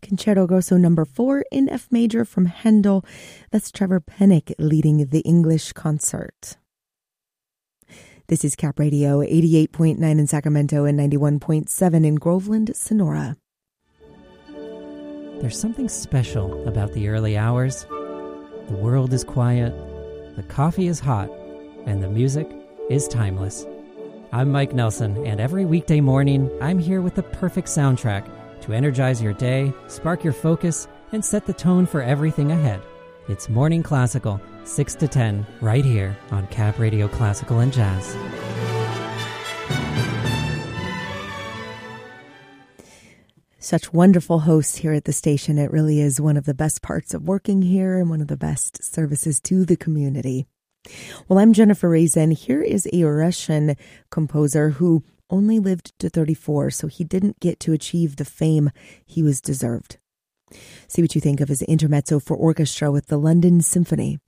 Concerto Grosso number 4 in F major from Handel. That's Trevor Pennick leading the English concert. This is Cap Radio, 88.9 in Sacramento and 91.7 in Groveland, Sonora. There's something special about the early hours. The world is quiet, the coffee is hot, and the music is timeless. I'm Mike Nelson, and every weekday morning, I'm here with the perfect soundtrack to energize your day, spark your focus, and set the tone for everything ahead. It's Morning Classical, 6 to 10, right here on Cap Radio Classical and Jazz. Such wonderful hosts here at the station. It really is one of the best parts of working here and one of the best services to the community. Well, I'm Jennifer Raisin. Here is a Russian composer who only lived to 34, so he didn't get to achieve the fame he was deserved. See what you think of his intermezzo for orchestra with the London Symphony.